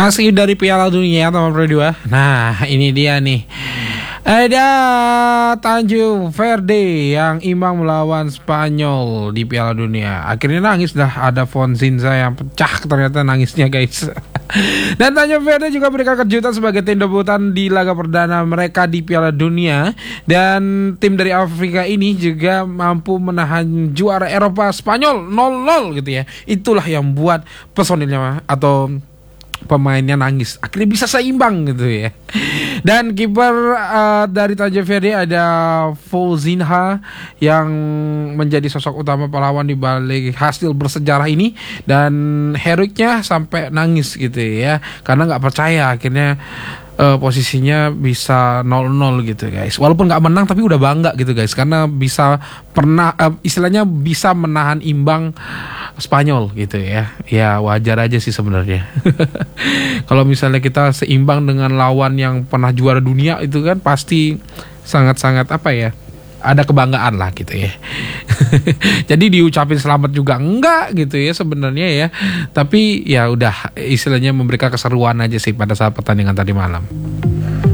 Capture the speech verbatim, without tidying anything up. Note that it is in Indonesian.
Masih dari Piala Dunia teman Pro dua. Nah ini dia nih, ada Tanjung Verde yang imbang melawan Spanyol di Piala Dunia. Akhirnya nangis dah, ada Fonzinza yang pecah ternyata nangisnya guys. Dan Tanjung Verde juga berikan kejutan sebagai tim debutan di laga perdana mereka di Piala Dunia. Dan tim dari Afrika ini juga mampu menahan juara Eropa Spanyol nol nol gitu ya. Itulah yang buat personilnya atau pemainnya nangis, akhirnya bisa seimbang gitu ya. Dan kiper uh, dari Tanjung Verde ada Fonzinha yang menjadi sosok utama pahlawan di balik hasil bersejarah ini, dan heroiknya sampai nangis gitu ya, karena nggak percaya akhirnya uh, posisinya bisa nol nol gitu guys. Walaupun nggak menang tapi udah bangga gitu guys, karena bisa pernah uh, istilahnya bisa menahan imbang Spanyol gitu ya. Ya wajar aja sih sebenarnya. Kalau misalnya kita seimbang dengan lawan yang pernah juara dunia itu kan pasti sangat-sangat apa ya, ada kebanggaan lah gitu ya. Jadi diucapin selamat juga enggak gitu ya sebenarnya ya. Tapi ya udah istilahnya memberikan keseruan aja sih pada saat pertandingan tadi malam.